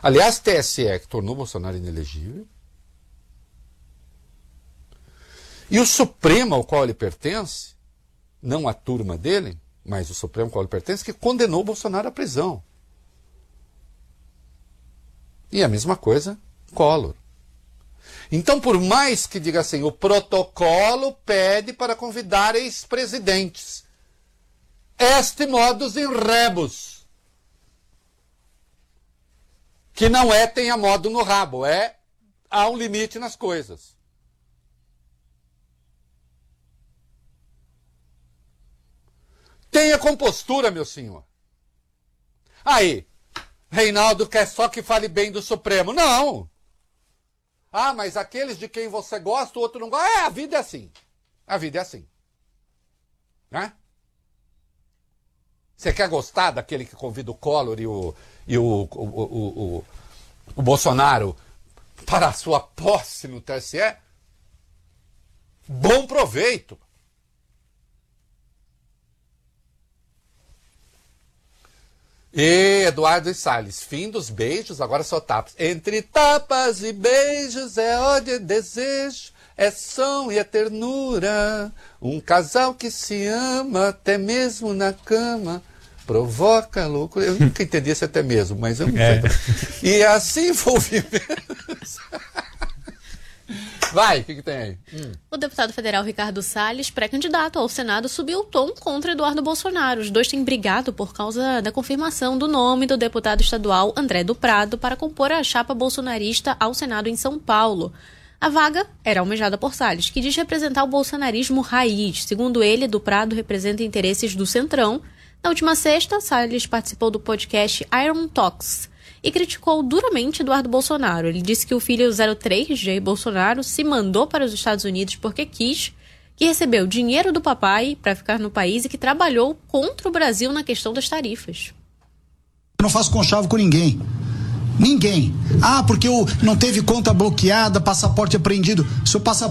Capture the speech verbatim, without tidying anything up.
Aliás, T S E que tornou Bolsonaro inelegível. E o Supremo ao qual ele pertence, não a turma dele, mas o Supremo ao qual ele pertence, que condenou o Bolsonaro à prisão. E a mesma coisa, Collor. Então, por mais que diga assim, o protocolo pede para convidar ex-presidentes. Este modus in rebus. Que não é tenha modo no rabo, é há um limite nas coisas. Tenha compostura, meu senhor. Aí, Reinaldo quer só que fale bem do Supremo. Não! Ah, mas aqueles de quem você gosta, o outro não gosta. É, a vida é assim. A vida é assim. Né? Você quer gostar daquele que convida o Collor e o, e o, o, o, o, o Bolsonaro para a sua posse no T S E? Bom proveito. E Eduardo e Salles, fim dos beijos, agora só tapas. Entre tapas e beijos é ódio e desejo, é som e é ternura. Um casal que se ama até mesmo na cama provoca loucura. Eu nunca entendi esse até mesmo, mas eu não é. sei. E assim envolvimentos. Vai, o que, que tem aí? Hum. O deputado federal Ricardo Salles, pré-candidato ao Senado, subiu o tom contra Eduardo Bolsonaro. Os dois têm brigado por causa da confirmação do nome do deputado estadual André do Prado para compor a chapa bolsonarista ao Senado em São Paulo. A vaga era almejada por Salles, que diz representar o bolsonarismo raiz. Segundo ele, do Prado representa interesses do Centrão. Na última sexta, Salles participou do podcast Iron Talks e criticou duramente Eduardo Bolsonaro. Ele disse que o filho zero três, Jair Bolsonaro, se mandou para os Estados Unidos porque quis, que recebeu dinheiro do papai para ficar no país e que trabalhou contra o Brasil na questão das tarifas. Eu não faço conchavo com ninguém. Ninguém. Ah, porque eu não teve conta bloqueada, passaporte apreendido. Seu passaporte